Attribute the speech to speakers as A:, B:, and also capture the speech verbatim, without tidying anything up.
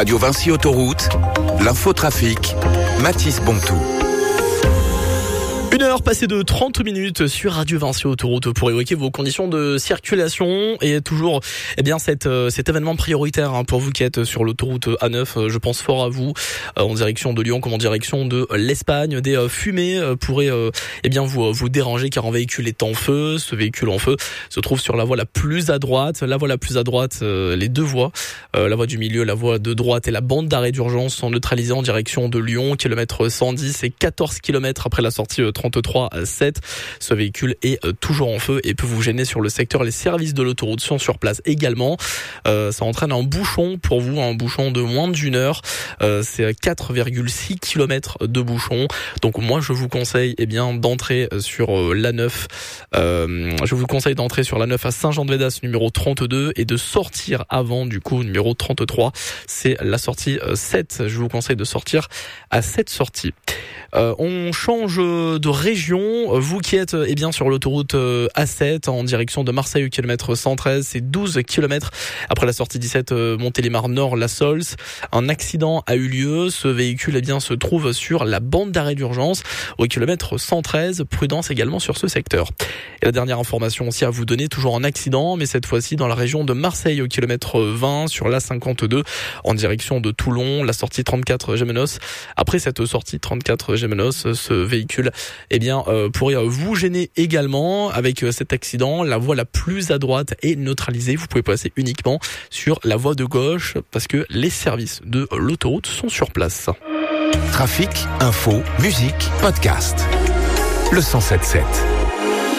A: Radio Vinci Autoroute, l'infotrafic, Mathis Bontou.
B: Une heure passée de trente minutes sur Radio Vinci Autoroute pour évoquer vos conditions de circulation et toujours eh bien cet, euh, cet événement prioritaire hein, pour vous qui êtes sur l'autoroute A neuf. Euh, je pense fort à vous euh, en direction de Lyon comme en direction de l'Espagne. Des euh, fumées euh, pourraient euh, eh bien vous, vous déranger car un véhicule est en feu. Ce véhicule en feu se trouve sur la voie la plus à droite. La voie la plus à droite, euh, les deux voies, euh, la voie du milieu, la voie de droite et la bande d'arrêt d'urgence sont neutralisées en direction de Lyon, kilomètre cent dix et quatorze kilomètres après la sortie euh, trente-trois sept. Ce véhicule est euh, toujours en feu et peut vous gêner sur le secteur. Les services de l'autoroute sont sur place également. Euh, ça entraîne un bouchon pour vous, un bouchon de moins d'une heure. Euh, c'est quatre virgule six kilomètres de bouchon. Donc moi je vous conseille eh bien d'entrer sur euh, l'A neuf. Euh, je vous conseille d'entrer sur l'A neuf à Saint-Jean-de-Védas numéro trente-deux et de sortir avant du coup numéro trente-trois. C'est la sortie euh, sept. Je vous conseille de sortir à cette sortie. Euh, on change de région. Vous qui êtes eh bien sur l'autoroute A sept en direction de Marseille au kilomètre cent treize, c'est douze kilomètres après la sortie dix-sept euh, Montélimar Nord La Sols. Un accident a eu lieu. Ce véhicule eh bien se trouve sur la bande d'arrêt d'urgence au kilomètre cent treize. Prudence également sur ce secteur. Et la dernière information aussi à vous donner, toujours un accident, mais cette fois-ci dans la région de Marseille au kilomètre vingt sur l'A cinquante-deux en direction de Toulon, la sortie trente-quatre Gémenos. Après cette sortie trente-quatre Gémenos, ce véhicule eh bien euh, pourrait vous gêner également avec euh, cet accident. La voie la plus à droite est neutralisée. Vous pouvez passer uniquement sur la voie de gauche parce que les services de l'autoroute sont sur place.
A: Trafic, info, musique, podcast. Le cent sept sept.